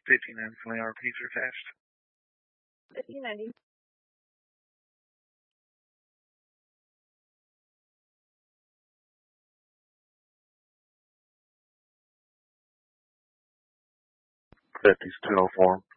59 from the RPs are attached. 1590. Fifty's 204.